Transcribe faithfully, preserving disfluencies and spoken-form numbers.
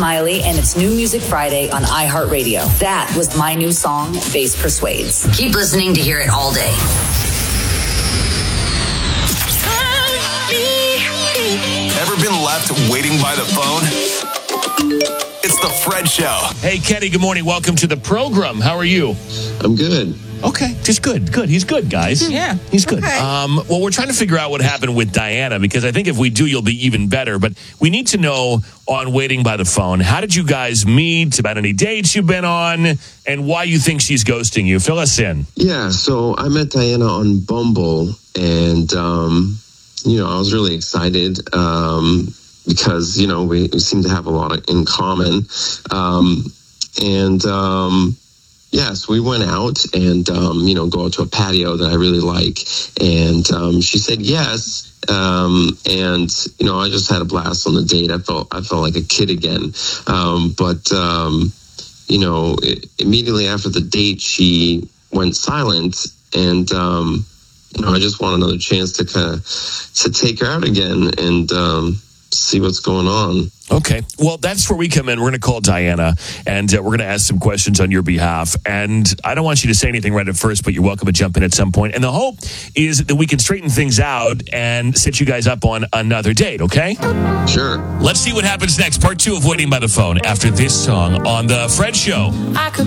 Miley and it's New Music Friday on iHeartRadio. That was my new song, Bass Persuades. Keep listening to hear it all day. Ever been left waiting by the phone? It's the Fred Show. Hey, Kenny, good morning. Welcome to the program. How are you? I'm good. Okay, just good. Good. He's good, guys. Yeah. He's good. Okay. Um, well, we're trying to figure out what happened with Diana, because I think if we do, you'll be even better. But we need to know on Waiting by the Phone, how did you guys meet, about any dates you've been on, and why you think she's ghosting you? Fill us in. Yeah, so I met Diana on Bumble, and, um, you know, I was really excited um, because, you know, we, we seem to have a lot of, in common. Um, and... Um, Yes, we went out and, um, you know, go out to a patio that I really like. And um, she said yes. Um, and, you know, I just had a blast on the date. I felt I felt like a kid again. Um, but, um, you know, it, immediately after the date, she went silent. And, um, you know, I just want another chance to kind of to take her out again and um, see what's going on. Okay. Well, that's where we come in. We're going to call Diana, and uh, we're going to ask some questions on your behalf. And I don't want you to say anything right at first, but you're welcome to jump in at some point. And the hope is that we can straighten things out and set you guys up on another date, okay? Sure. Let's see what happens next. Part two of Waiting by the Phone after this song on The Fred Show.